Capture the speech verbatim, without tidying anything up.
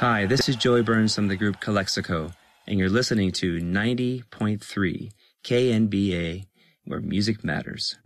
Hi, this is Joey Burns from the group Calexico, and you're listening to ninety point three K N B A, where music matters.